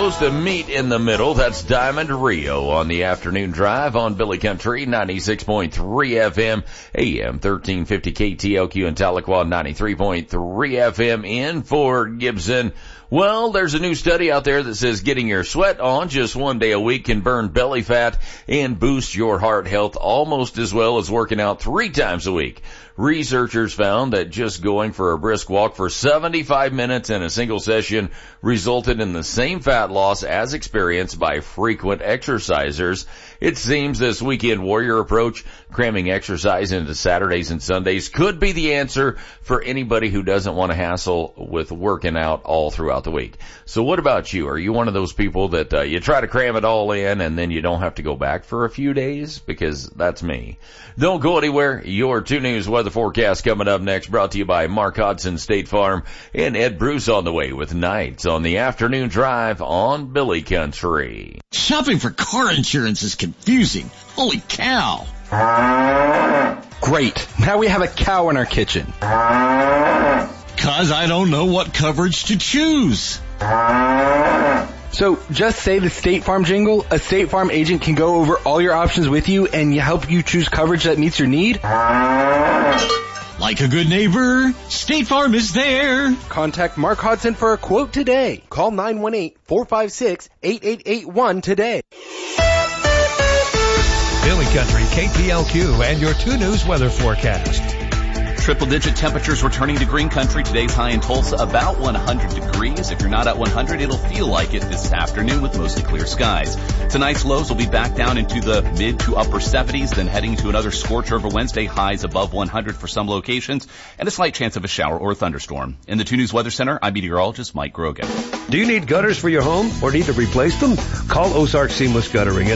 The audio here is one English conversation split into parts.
supposed to meet in the middle. That's Diamond Rio on the afternoon drive on Billy Country, 96.3 FM, AM 1350 KTLQ in Tahlequah, 93.3 FM in Fort Gibson. Well, there's a new study out there that says getting your sweat on just one day a week can burn belly fat and boost your heart health almost as well as working out 3 times a week. Researchers found that just going for a brisk walk for 75 minutes in a single session resulted in the same fat loss as experienced by frequent exercisers. It seems this weekend warrior approach, cramming exercise into Saturdays and Sundays, could be the answer for anybody who doesn't want to hassle with working out all throughout the week. So what about you? Are you one of those people that you try to cram it all in and then you don't have to go back for a few days? Because that's me. Don't go anywhere. Your 2 News weather forecast coming up next, brought to you by Mark Hodson State Farm and Ed Bruce on the way with Nights on the afternoon drive on Billy Country. Shopping for car insurance is confusing. Holy cow. Great. Now we have a cow in our kitchen. 'Cause I don't know what coverage to choose. So just say the State Farm jingle. A State Farm agent can go over all your options with you and help you choose coverage that meets your need. Like a good neighbor, State Farm is there. Contact Mark Hodson for a quote today. Call 918-456-8881 today. Billy Country, KTLQ, and your 2 News weather forecast. Triple-digit temperatures returning to green country. Today's high in Tulsa about 100 degrees. If you're not at 100, it'll feel like it this afternoon with mostly clear skies. Tonight's lows will be back down into the mid to upper 70s, then heading to another scorcher over Wednesday. Highs above 100 for some locations, and a slight chance of a shower or a thunderstorm. In the 2 News Weather Center, I'm meteorologist Mike Grogan. Do you need gutters for your home or need to replace them? Call Ozark Seamless Guttering at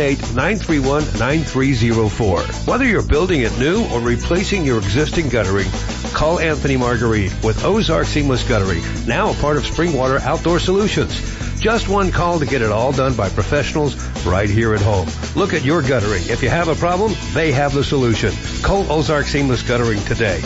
918-931-9304. Whether you're building it new or replacing your existing guttering, call Anthony Marguerite with Ozark Seamless Guttering, now a part of Springwater Outdoor Solutions. Just one call to get it all done by professionals right here at home. Look at your guttering. If you have a problem, they have the solution. Call Ozark Seamless Guttering today,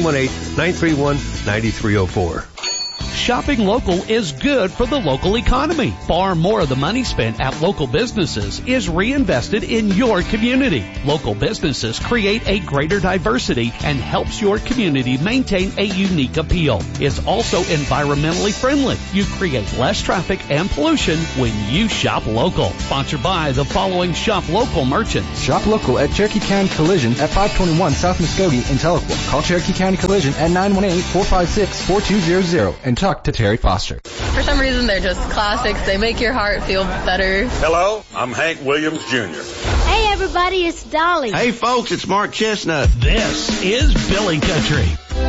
918-931-9304. Shopping local is good for the local economy. Far more of the money spent at local businesses is reinvested in your community. Local businesses create a greater diversity and helps your community maintain a unique appeal. It's also environmentally friendly. You create less traffic and pollution when you shop local. Sponsored by the following shop local merchants. Shop local at Cherokee County Collision at 521 South Muskogee in Tahlequah. Call Cherokee County Collision at 918-456-4200 and talk to Terry Foster. For some reason, they're just classics. They make your heart feel better. Hello, I'm Hank Williams Jr. Hey, everybody, it's Dolly. Hey, folks, it's Mark Chestnut. This is Billy Country.